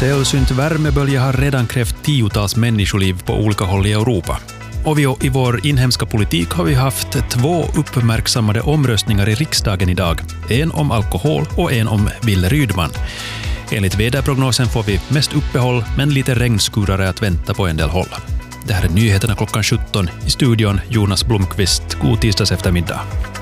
Sällsynt värmebölja har redan krävt tiotals människoliv på olika håll i Europa. Och i vår inhemska politik har vi haft 2 uppmärksammade omröstningar i riksdagen idag. En om alkohol och en om Wille Rydman. Enligt väderprognosen får vi mest uppehåll, men lite regnskurar är att vänta på en del håll. Det här är nyheterna klockan 17. I studion Jonas Blomqvist. God tisdags eftermiddag.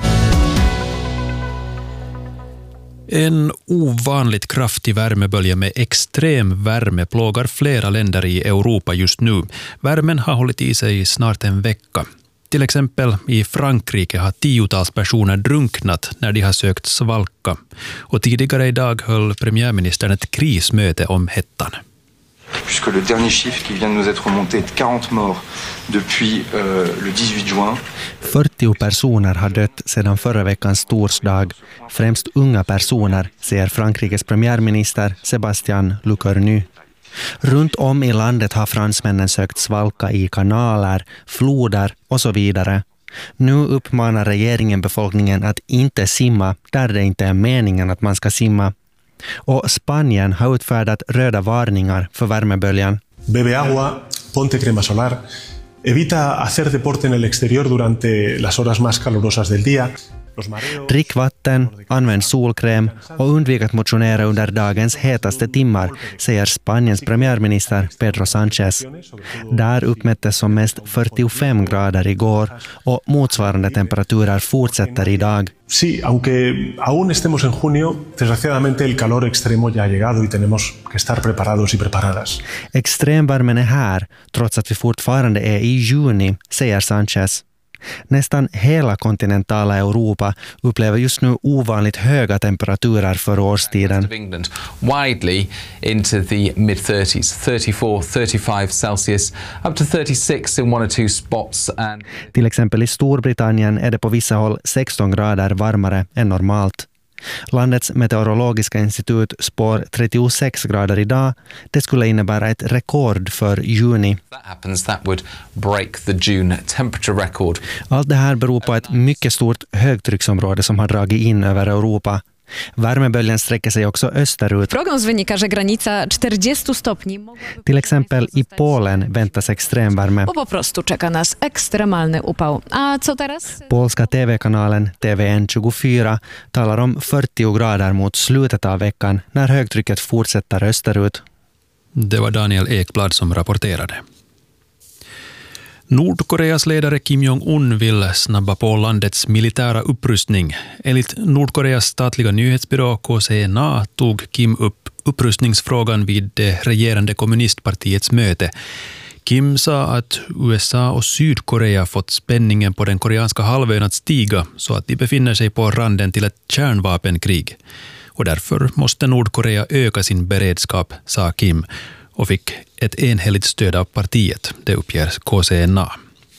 En ovanligt kraftig värmebölja med extrem värme plågar flera länder i Europa just nu. Värmen har hållit i sig i snart en vecka. Till exempel i Frankrike har tiotals personer drunknat när de har sökt svalka. Och tidigare idag höll premiärministern ett krismöte om hettan. Puisque le dernier chiffre qui vient de nous être remonté est 40 morts depuis le 18 juin. 40 personer har dött sedan förra veckans torsdag, främst unga personer, säger Frankrikes premiärminister Sébastien Lecornu. Runt om i landet har fransmännen sökt svalka i kanaler, floder och så vidare. Nu uppmanar regeringen befolkningen att inte simma där det inte är meningen att man ska simma. Och Spanien har utfärdat röda varningar för värmeböljan. Bebe agua, ponte crema solar, evita hacer deporte en el exterior durante las horas más calurosas del día. Drick vatten, använd solkräm och undvik att motionera under dagens hetaste timmar, säger Spaniens premiärminister Pedro Sánchez. Där uppmättes som mest 45 grader igår och motsvarande temperaturer fortsätter idag. Sí, aunque aún estemos en junio, desgraciadamente el calor extremo ya ha llegado y tenemos que estar preparados y preparadas. Extremvärmen är här, trots att vi fortfarande är i juni, säger Sánchez. Nästan hela kontinentala Europa upplever just nu ovanligt höga temperaturer för årstiden. Widely into the mid-30s, 34, 35 Celsius, up to 36 in 1 or 2 spots. Till exempel i Storbritannien är det på vissa håll 16 grader varmare än normalt. Landets meteorologiska institut spår 36 grader idag. Det skulle innebära ett rekord för juni. That would break the June temperature record. Allt det här beror på ett mycket stort högtrycksområde som har dragit in över Europa. Värmeböljan sträcker sig också österut. Prognos wynika, że granica 40 stopni. Till exempel i Polen väntas extremvärme. Bo po prostu czeka nas ekstremalny upał. A co teraz? Polska TV-kanalen TVN24 talar om 40 grader mot slutet av veckan när högtrycket fortsätter österut. Det var Daniel Ekblad som rapporterade. Nordkoreas ledare Kim Jong-un vill snabba på landets militära upprustning. Enligt Nordkoreas statliga nyhetsbyrå KCNA tog Kim upp upprustningsfrågan vid det regerande kommunistpartiets möte. Kim sa att USA och Sydkorea fått spänningen på den koreanska halvön att stiga så att de befinner sig på randen till ett kärnvapenkrig. Och därför måste Nordkorea öka sin beredskap, sa Kim, och fick ett enhälligt stöd av partiet, det uppger KCNA.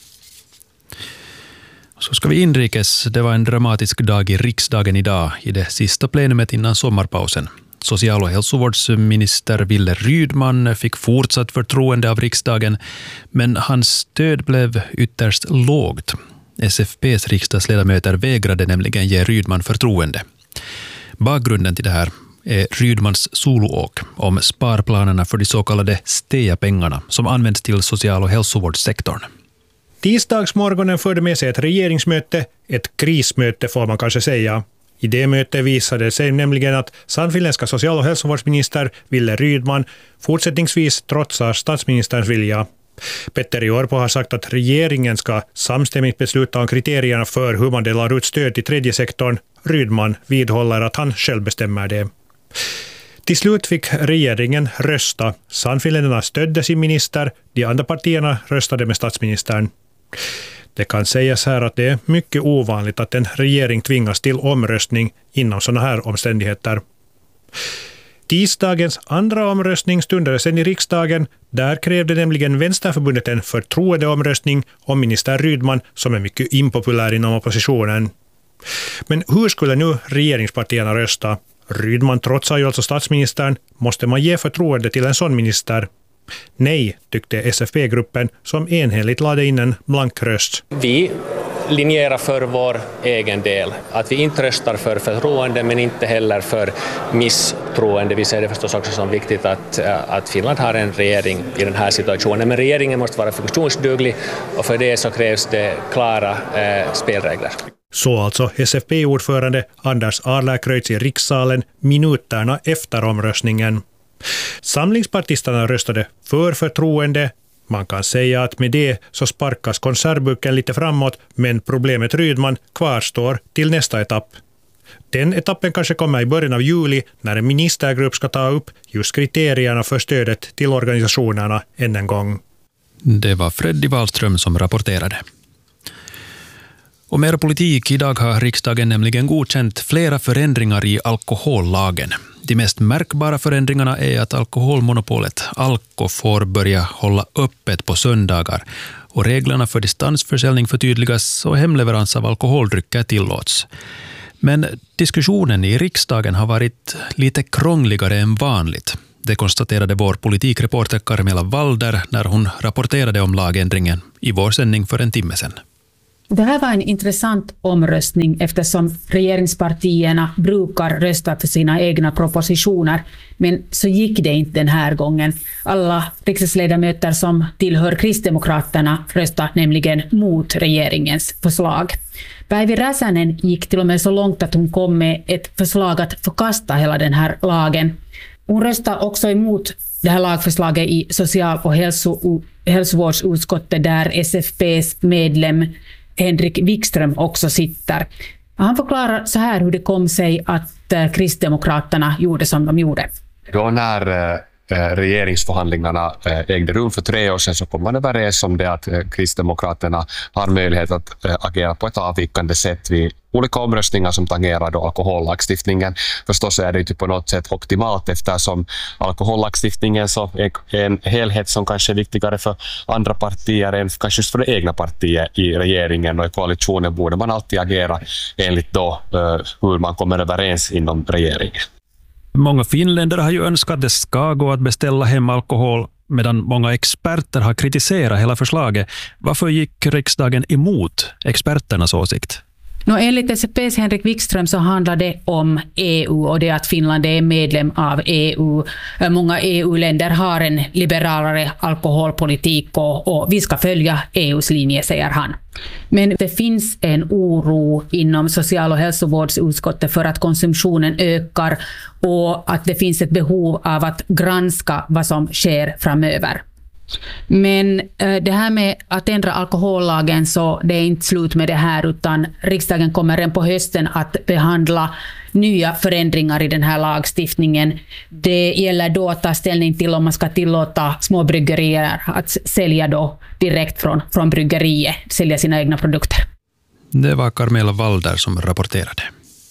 Så ska vi inrikes. Det var en dramatisk dag i riksdagen idag, i det sista plenumet innan sommarpausen. Social- och hälsovårdsminister Wille Rydman fick fortsatt förtroende av riksdagen, men hans stöd blev ytterst lågt. SFP:s riksdagsledamöter vägrade nämligen ge Rydman förtroende. Bakgrunden till det här är Rydmans soloåk om sparplanerna för de så kallade STEA-pengarna som används till social- och hälsovårdssektorn. Tisdagsmorgonen förde med sig ett regeringsmöte, ett krismöte får man kanske säga. I det mötet visade det sig nämligen att sannfinländska social- och hälsovårdsminister Wille Rydman fortsättningsvis trotsar statsministerns vilja. Petteri Orpo har sagt att regeringen ska samstämmigt besluta om kriterierna för hur man delar ut stöd till tredje sektorn. Rydman vidhåller att han själv bestämmer det. Till slut fick regeringen rösta. Sannfinländarna stödde sin minister, de andra partierna röstade med statsministern. Det kan sägas här att det är mycket ovanligt att en regering tvingas till omröstning inom sådana här omständigheter. Tisdagens andra omröstning stundade sedan i riksdagen. Där krävde nämligen Vänsterförbundet en förtroendeomröstning om minister Rydman som är mycket impopulär inom oppositionen. Men hur skulle nu regeringspartierna rösta? Rydman trotsar ju alltså statsministern. Måste man ge förtroende till en sån minister? Nej, tyckte SFP-gruppen som enhälligt lade in en blank röst. Vi linjera för vår egen del. Att vi inte röstar för förtroende men inte heller för misstroende. Vi ser det förstås också som viktigt att Finland har en regering i den här situationen. Men regeringen måste vara funktionsduglig och för det så krävs det klara spelregler. Så alltså SFP-ordförande Anders Adlercreutz i rikssalen minuterna efter omröstningen. Samlingspartisterna röstade för förtroende. Man kan säga att med det så sparkas konservburken lite framåt, men problemet Rydman kvarstår till nästa etapp. Den etappen kanske kommer i början av juli när en ministergrupp ska ta upp just kriterierna för stödet till organisationerna än en gång. Det var Freddy Wahlström som rapporterade. Och mer politik. Idag har riksdagen nämligen godkänt flera förändringar i alkohollagen. De mest märkbara förändringarna är att alkoholmonopolet Alko får börja hålla öppet på söndagar och reglerna för distansförsäljning förtydligas och hemleverans av alkoholdrycker tillåts. Men diskussionen i riksdagen har varit lite krångligare än vanligt. Det konstaterade vår politikreporter Carmela Walder när hon rapporterade om lagändringen i vår sändning för en timme sedan. Det här var en intressant omröstning eftersom regeringspartierna brukar rösta för sina egna propositioner, men så gick det inte den här gången. Alla riksdagsledamöter som tillhör Kristdemokraterna röstade nämligen mot regeringens förslag. Päivi Räsänen gick till och med så långt att hon kom med ett förslag att förkasta hela den här lagen. Hon röstade också emot det här lagförslaget i social- och hälsovårdsutskottet där SFP:s medlem Henrik Wikström också sitter. Han förklarar så här hur det kom sig att Kristdemokraterna gjorde som de gjorde. Då när regeringsförhandlingarna ägde rum för 3 år sedan så kom man överens om det att Kristdemokraterna har möjlighet att agera på ett avvikande sätt vid olika omröstningar som tangerar då alkohollagstiftningen. Förstås är det inte på något sätt optimalt eftersom alkohollagstiftningen så är en helhet som kanske är viktigare för andra partier än kanske just för det egna partiet i regeringen, och i koalitionen borde man alltid agera enligt då hur man kommer överens inom regeringen. Många finländare har ju önskat att det ska gå att beställa hem alkohol, medan många experter har kritiserat hela förslaget. Varför gick riksdagen emot experternas åsikt? Enligt SFP:s Henrik Wikström så handlar det om EU och det att Finland är medlem av EU. Många EU-länder har en liberalare alkoholpolitik och vi ska följa EUs linje, säger han. Men det finns en oro inom social- och hälsovårdsutskottet för att konsumtionen ökar och att det finns ett behov av att granska vad som sker framöver. Men det här med att ändra alkohollagen, så det är inte slut med det här, utan riksdagen kommer redan på hösten att behandla nya förändringar i den här lagstiftningen. Det gäller då att ta ställning till om man ska tillåta små bryggerier att sälja då direkt från bryggeriet, sälja sina egna produkter. Det var Carmela Walder som rapporterade.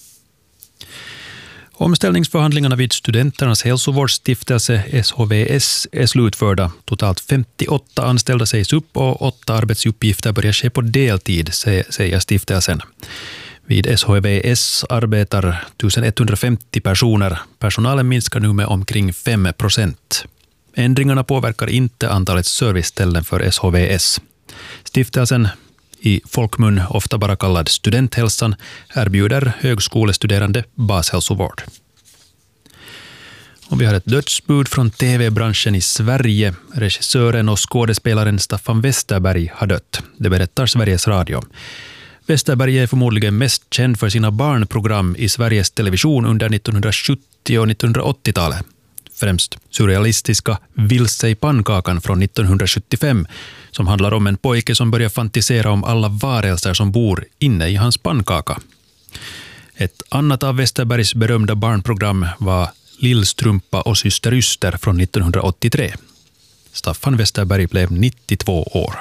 Omställningsförhandlingarna vid Studenternas hälsovårdsstiftelse SHVS är slutförda. Totalt 58 anställda sägs upp och 8 arbetsuppgifter börjar ske på deltid, säger stiftelsen. Vid SHVS arbetar 1150 personer. Personalen minskar nu med omkring 5%. Ändringarna påverkar inte antalet serviceställen för SHVS. Stiftelsen, i folkmun ofta bara kallad studenthälsan, erbjuder högskolestuderande bashälsovård. Och vi har ett dödsbud från tv-branschen i Sverige. Regissören och skådespelaren Staffan Westerberg har dött. Det berättar Sveriges Radio. Westerberg är förmodligen mest känd för sina barnprogram i Sveriges television under 1970- och 1980-talet. Främst surrealistiska Vilse i pannkakan från 1975 som handlar om en pojke som börjar fantisera om alla varelser som bor inne i hans pannkaka. Ett annat av Westerbergs berömda barnprogram var Lillstrumpa och syster Yster från 1983. Staffan Westerberg blev 92 år.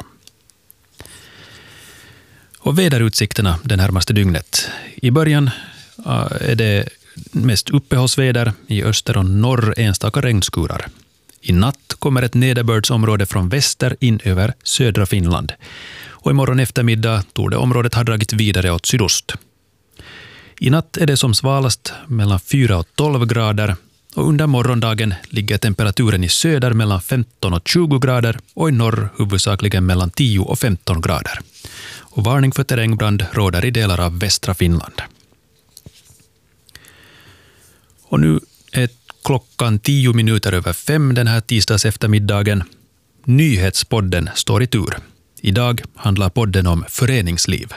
Och väderutsikterna det närmaste dygnet. I början är det mest uppehållsväder, i öster och norr enstaka regnskurar. I natt kommer ett nederbördsområde från väster in över södra Finland. Och imorgon eftermiddag torde området ha dragit vidare åt sydost. I natt är det som svalast mellan 4 och 12 grader och under morgondagen ligger temperaturen i söder mellan 15 och 20 grader och i norr huvudsakligen mellan 10 och 15 grader. och varning för terrängbrand råder i delar av västra Finland. Och nu är klockan 5:10 den här tisdags eftermiddagen. Nyhetspodden står i tur. Idag handlar podden om föreningsliv.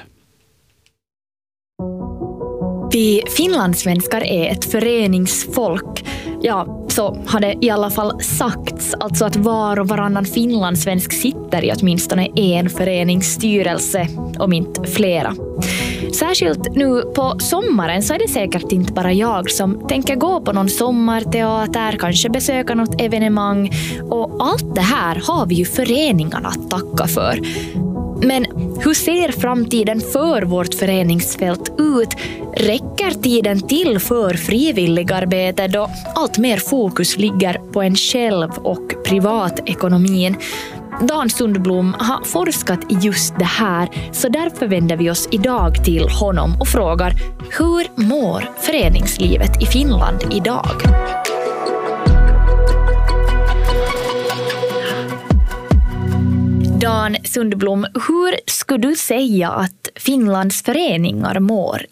Vi finlandssvenskar är ett föreningsfolk. Ja, så har det i alla fall sagts. Alltså att var och varannan finlandssvensk sitter i åtminstone en föreningsstyrelse, om inte flera. Särskilt nu på sommaren så är det säkert inte bara jag som tänker gå på någon sommarteater, kanske besöka något evenemang. Och allt det här har vi ju föreningarna att tacka för. Men hur ser framtiden för vårt föreningsfält ut? Räcker tiden till för frivilligarbete då allt mer fokus ligger på en själv och privatekonomin? Dan Sundblom har forskat i just det här, så därför vänder vi oss idag till honom och frågar: hur mår föreningslivet i Finland idag? Dan Sundblom, hur skulle du säga att Finlands föreningar mår